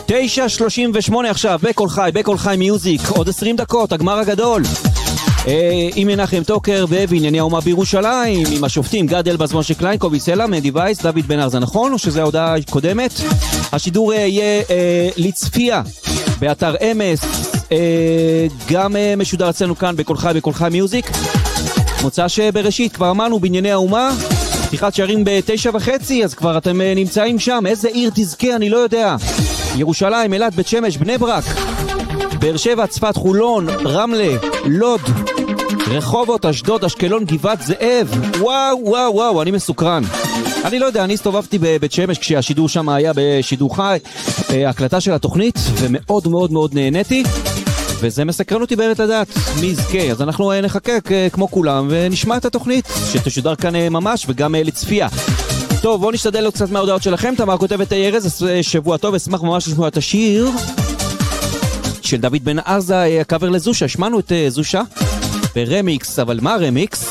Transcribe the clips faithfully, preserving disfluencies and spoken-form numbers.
תשע שלושים ושמונה עכשיו, בכל חי, בכל חי מיוזיק, עוד עשרים דקות, הגמר הגדול. אה, עם מנחם טוקר ובענייני האומה בירושלים, עם השופטים גד אלבז, משה קליין, קובי סלע, מדי וייס, דוד בן אר, זה נכון או שזו ההודעה קודמת? השידור אה, יהיה אה, לצפייה באתר אמס, אה, גם אה, משודר אצלנו כאן בכל חי, בכל חי מיוזיק. מוצא שבראשית, כבר אמרנו בענייני האומה, פתיחת שערים בתשע וחצי, אז כבר אתם אה, נמצאים שם. איזה עיר תזכה, אני לא יודע. ירושלים, אילת, בית שמש, בני ברק, באר שבע, צפת, חולון, רמלה, לוד, רחובות, אשדוד, אשקלון, גבעת זאב. וואו וואו וואו, אני מסוקרן. אני לא יודע, אני הסתובבתי בבית שמש כשהשידור שם היה בשידור חי, הקלטה של התוכנית, ומאוד מאוד מאוד נהניתי, וזה מסקרן אותי באמת לדעת מי יזכה. אז אנחנו נחכה כמו כולם ונשמע את התוכנית שתשודר כאן ממש, וגם לצפייה. טוב, בואו נשתדל לו קצת מההודעות שלכם. תמר כותבת ארז, שבוע טוב, אשמח ממש לשמוע את השיר של דוד בן עזה, הקאבר לזושה. השמענו את זושה ברמיקס, אבל מה רמיקס?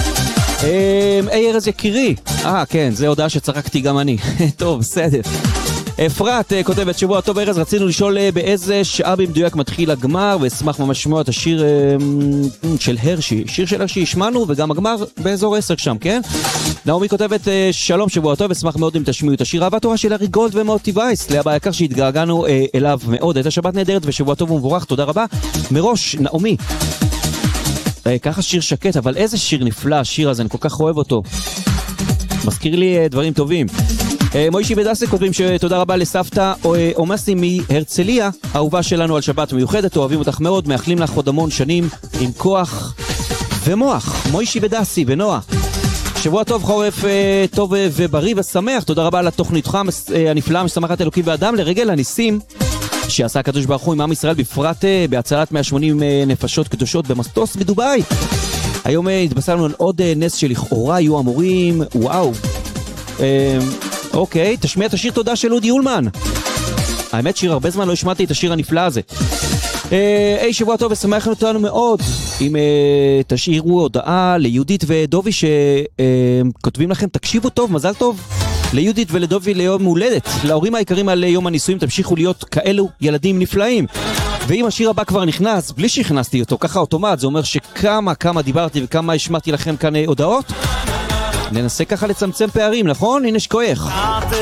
ארז יקירי, אה כן, זה הודעה שצרקתי גם אני. טוב, בסדר. אפרת כותבת שבוע טוב ארז, רצינו לשאול באיזה שעה במדויק מתחיל הגמר, ואשמח ממש לשמוע את השיר של הרשי, שיר של הרשי השמענו, וגם הגמר באזור עשר שם, כן? נעמי כותבת שלום, שבוע טוב, אשמח מאוד אם תשמיעו את השיר אהבת תורה של ארי גולד ומוטי וייס, לאבא היקר שהתגעגענו אליו מאוד. הייתה שבת נהדרת ושבוע טוב ומבורך, תודה רבה מראש. נעמי, ככה שיר שקט, אבל איזה שיר נפלא השיר הזה, אני כל כך אוהב אותו, מזכיר לי דברים טובים. מוישי ודסה כותבים שתודה רבה לסבתא אומסי מהרצליה, אהובה שלנו על שבת מיוחדת, אוהבים אותך מאוד, מאחלים לך עוד המון שנים עם כוח ומוח. מוישי ודסי ונועה, שבוע טוב, חורף טוב ובריא ושמח, תודה רבה על התוכניתך הנפלאה משמחת אלוקים ואדם לרגל הניסים שעשה הקדוש ברוך הוא עם עם ישראל, בפרט בהצלת מאה ושמונים נפשות קדושות במטוס בדובאי. היום התבשרנו על עוד נס שלכאורה היו אמורים, וואו, אוקיי, תשמיע את השיר תודה של אודי אולמן. האמת שיר, הרבה זמן לא השמעתי את השיר הנפלא הזה. היי, שבוע טוב, ושמח אותנו מאוד אם תשאירו הודעה ליהודית ודובי שכותבים לכם, תקשיבו טוב, מזל טוב ליהודית ולדובי ליום הולדת, להורים העיקרים על יום הנישואים, תמשיכו להיות כאלו ילדים נפלאים. ואם השיר הבא כבר נכנס, בלי שהכנסתי אותו, ככה אוטומט, זה אומר שכמה כמה דיברתי וכמה השמעתי לכם כאן הודעות, ננסה ככה לצמצם פערים, נכון? הנה שכוח.